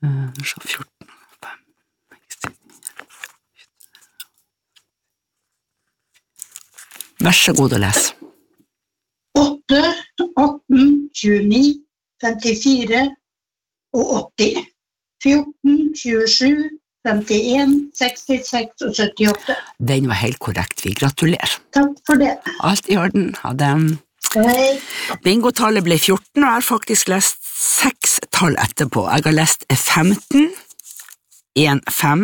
Så 14, 5, 69. Vær så god å lese. 8, 18, 29, 54 og 80. 14, 27, 51, 66 og 78. Den var helt korrekt, vi gratulerer. Takk for det. Alt I orden, ha det. Hei. Bingo-tallet ble 14, og jeg har faktisk lest 6 tall etterpå. Jeg har lest 15, 1, 5,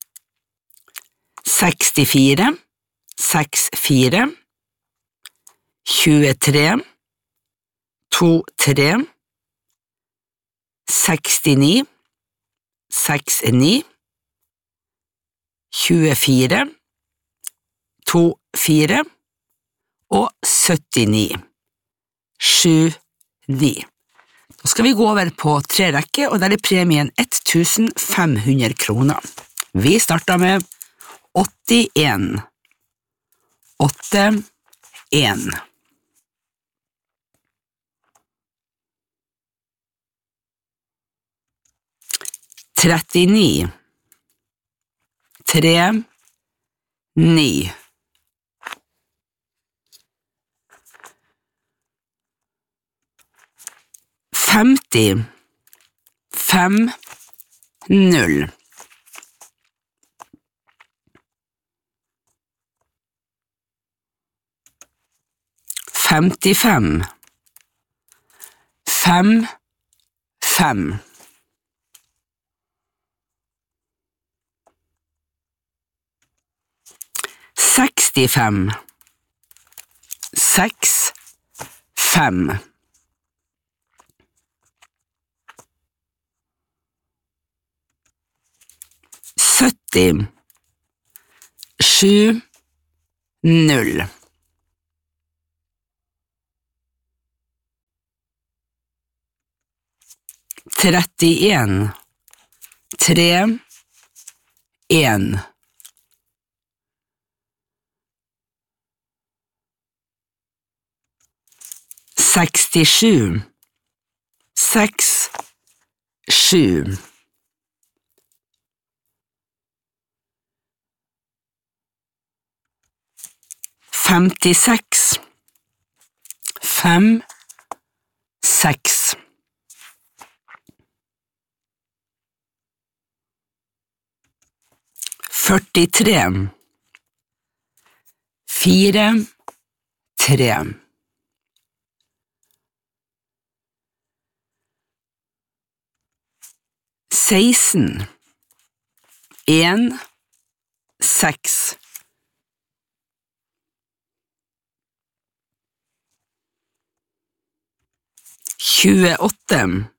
64, 6, 4, 23, 2, 3, 69, 6, 9, 24, 2, 4 og 79, 7, 9. Da skal vi gå over på 3 rekker, og der premien 1500 kroner. Vi starter med 81, 8, 1. 39, 3, 9. 50, 5, 0. 55, 5, 5. 65, 6, 5. 70, 7, 0. 31, 3, 1. 67, 6, 7. 56, 5, 6. 43, 4, 3. 16, 1, 6. 28,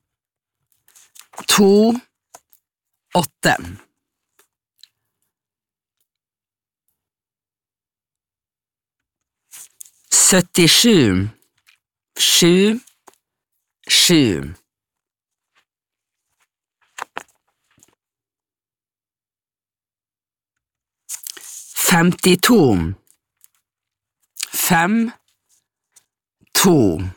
2, 8. 77, 7, 7. 52, 5, 2.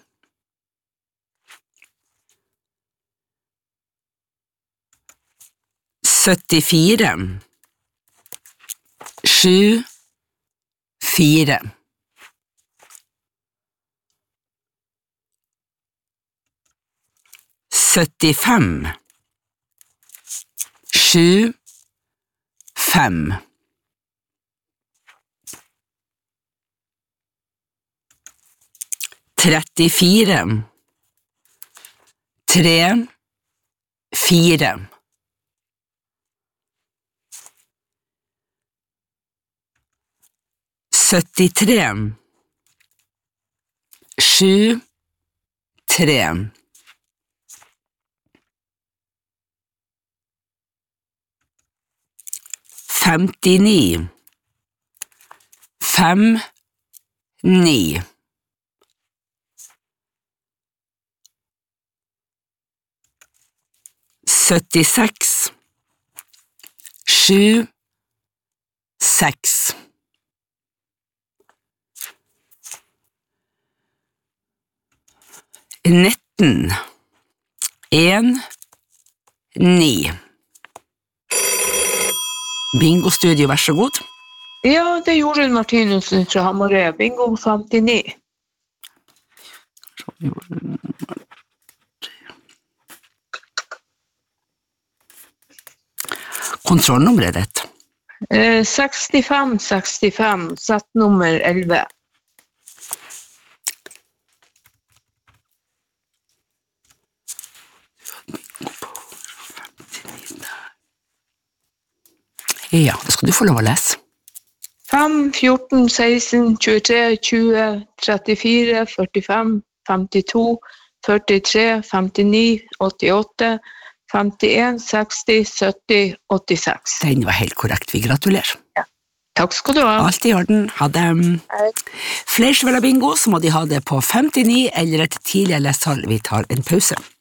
74, 7, 4. 75, 7, 5. 34, 3, 4. 73, 7, 3. 59, 5, 9. 76, 7, 6. 19, 1, 9. Bingo-studio, vær så god. Ja, det gjorde Martinussen fra Hamarøy. Bingo 59. Kontrollnummeret ditt. 65, sett nummer 11. Ja, da skal du få lov å lese. 5, 14, 16, 23, 20, 34, 45, 52, 43, 59, 88, 51, 60, 70, 86. Den var helt korrekt, vi gratulerer. Ja. Takk skal du ha. Alt i orden, ha det. Flere som vil ha bingo, så må de ha det på 59 eller et tidligere lessalg. Vi tar en pause.